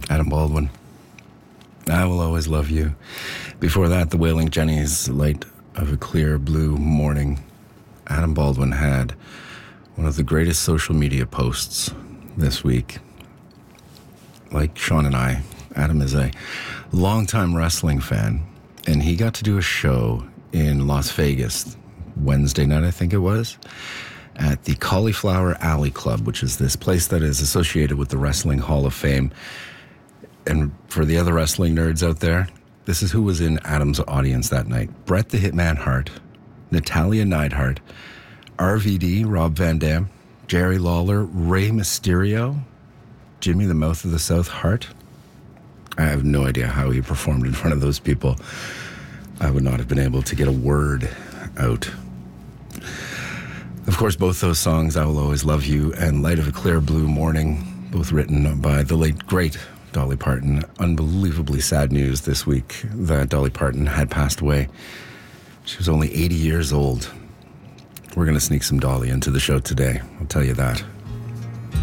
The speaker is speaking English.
Adam Baldwin, I Will Always Love You. Before that, the Wailing Jennies, Light of a Clear Blue Morning. Adam Baldwin had one of the greatest social media posts this week. Like Sean and I, Adam is a longtime wrestling fan, and he got to do a show in Las Vegas Wednesday night, I think it was, at the Cauliflower Alley Club, which is this place that is associated with the Wrestling Hall of Fame. And for the other wrestling nerds out there, this is who was in Adam's audience that night. Bret the Hitman Hart, Natalia Neidhart, RVD, Rob Van Dam, Jerry Lawler, Rey Mysterio, Jimmy the Mouth of the South Hart. I have no idea how he performed in front of those people. I would not have been able to get a word out. Of course, both those songs, I Will Always Love You and Light of a Clear Blue Morning, both written by the late, great Dolly Parton. Unbelievably sad news this week that Dolly Parton had passed away. She was only 80 years old. We're going to sneak some Dolly into the show today, I'll tell you that.